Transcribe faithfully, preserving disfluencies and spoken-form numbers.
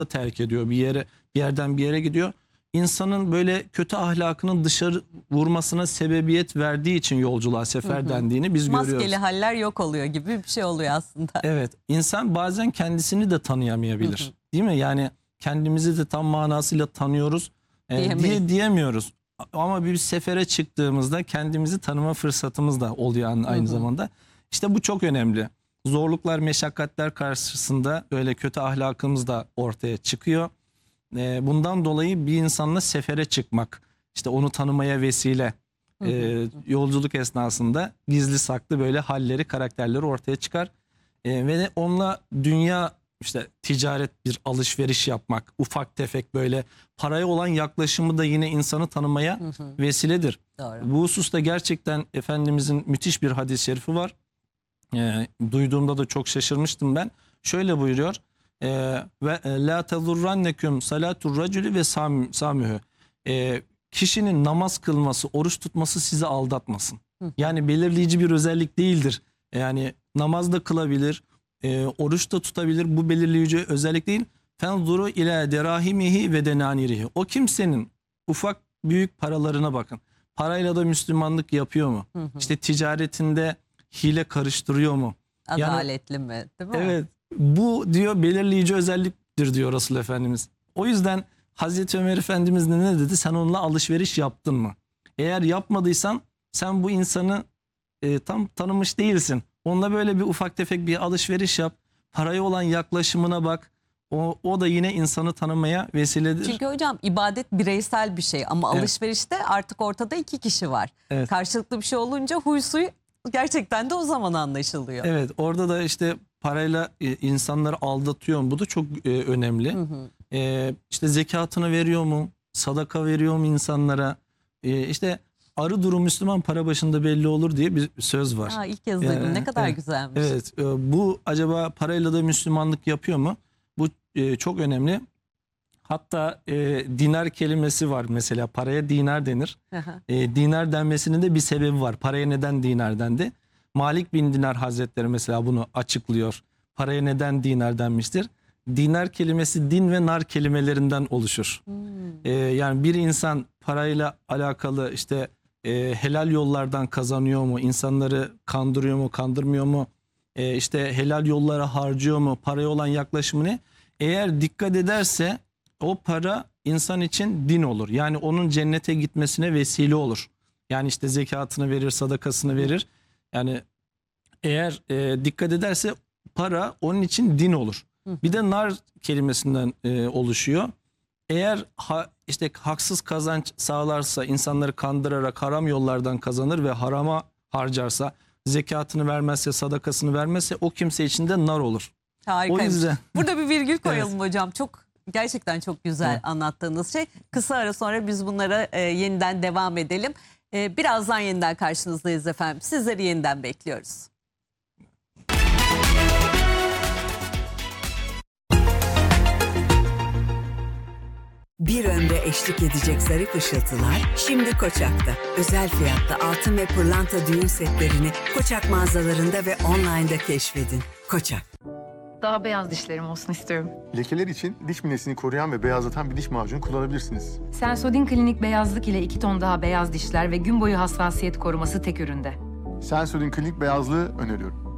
da terk ediyor. Bir yere bir yerden bir yere gidiyor. İnsanın böyle kötü ahlakının dışarı vurmasına sebebiyet verdiği için yolculuğa sefer hı hı. dendiğini biz Maskeli görüyoruz. Maskeli haller yok oluyor gibi bir şey oluyor aslında. Evet. İnsan bazen kendisini de tanıyamayabilir. Hı hı. Değil mi? Yani kendimizi de tam manasıyla tanıyoruz e, diye diyemiyoruz. Ama bir sefere çıktığımızda kendimizi tanıma fırsatımız da oluyor aynı hı hı. zamanda. İşte bu çok önemli. Zorluklar, meşakkatler karşısında öyle kötü ahlakımız da ortaya çıkıyor. Bundan dolayı bir insanla sefere çıkmak, işte onu tanımaya vesile, hı hı. E, yolculuk esnasında gizli saklı böyle halleri, karakterleri ortaya çıkar. E, ve onunla dünya, işte ticaret, bir alışveriş yapmak, ufak tefek böyle paraya olan yaklaşımı da yine insanı tanımaya hı hı. vesiledir. Doğru. Bu hususta gerçekten Efendimizin müthiş bir hadis-i şerifi var. E, duyduğumda da çok şaşırmıştım ben. Şöyle buyuruyor. Ee, ve la tezurrannekum salatur raculi ve samühü. Ee, kişinin namaz kılması, oruç tutması sizi aldatmasın. Hı. Yani belirleyici bir özellik değildir. Yani namaz da kılabilir, e, oruç da tutabilir. Bu belirleyici özellik değil. Fenzuru ila derahimihi ve denanirihi. O kimsenin ufak büyük paralarına bakın. Parayla da Müslümanlık yapıyor mu? Hı hı. İşte ticaretinde hile karıştırıyor mu? Adaletli yani, mi? Değil mi? Evet. Bu diyor belirleyici özelliktir diyor Resul Efendimiz. O yüzden Hazreti Ömer Efendimiz ne dedi? Sen onunla alışveriş yaptın mı? Eğer yapmadıysan sen bu insanı e, tam tanımış değilsin. Onunla böyle bir ufak tefek bir alışveriş yap. Paraya olan yaklaşımına bak. O, o da yine insanı tanımaya vesiledir. Çünkü hocam ibadet bireysel bir şey ama evet. alışverişte artık ortada iki kişi var. Evet. Karşılıklı bir şey olunca huy suyu gerçekten de o zaman anlaşılıyor. Evet, orada da işte parayla e, insanları aldatıyor mu? Bu da çok e, önemli. Hı hı. E, işte zekatını veriyor mu? Sadaka veriyor mu insanlara? E, işte arı duru Müslüman para başında belli olur diye bir söz var. Aa, ilk kez duydum. Yani, ne kadar evet, güzelmiş. Evet, e, bu acaba parayla da Müslümanlık yapıyor mu? Bu e, çok önemli. Hatta e, dinar kelimesi var mesela. Paraya dinar denir. E, dinar denmesinin de bir sebebi var. Paraya neden dinar dendi? Malik bin Dinar Hazretleri mesela bunu açıklıyor. Paraya neden dinar denmiştir? Dinar kelimesi din ve nar kelimelerinden oluşur. Hmm. Ee, yani bir insan parayla alakalı işte e, helal yollardan kazanıyor mu? İnsanları kandırıyor mu, kandırmıyor mu? E, işte helal yollara harcıyor mu? Paraya olan yaklaşımı ne? Eğer dikkat ederse o para insan için din olur. Yani onun cennete gitmesine vesile olur. Yani işte zekatını verir, sadakasını verir. Yani eğer e, dikkat ederse para onun için din olur. Hı. Bir de nar kelimesinden e, oluşuyor. Eğer ha, işte haksız kazanç sağlarsa, insanları kandırarak haram yollardan kazanır ve harama harcarsa, zekatını vermezse, sadakasını vermezse o kimse için de nar olur. Harikaymış. O yüzden... Burada bir virgül koyalım evet. hocam. Çok gerçekten çok güzel evet. anlattığınız şey. Kısa ara sonra biz bunlara e, yeniden devam edelim. E, birazdan yeniden karşınızdayız efendim. Sizleri yeniden bekliyoruz. Bir ömre eşlik edecek zarif ışıltılar şimdi Koçak'ta. Özel fiyatta altın ve pırlanta düğün setlerini Koçak mağazalarında ve online'da keşfedin. Koçak. Daha beyaz dişlerim olsun istiyorum. Lekeler için diş minesini koruyan ve beyazlatan bir diş macunu kullanabilirsiniz. Sensodyne Klinik beyazlık ile iki ton daha beyaz dişler ve gün boyu hassasiyet koruması tek üründe. Sensodyne Klinik beyazlığı öneriyorum.